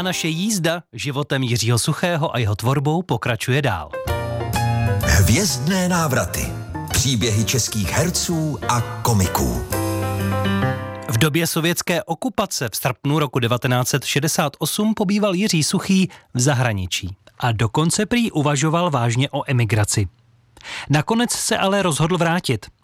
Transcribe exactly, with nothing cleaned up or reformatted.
A naše jízda životem Jiřího Suchého a jeho tvorbou pokračuje dál. Hvězdné návraty. Příběhy českých herců a komiků. V době sovětské okupace v srpnu roku devatenáct set šedesát osm pobýval Jiří Suchý v zahraničí a dokonce prý uvažoval vážně o emigraci. Nakonec se ale rozhodl vrátit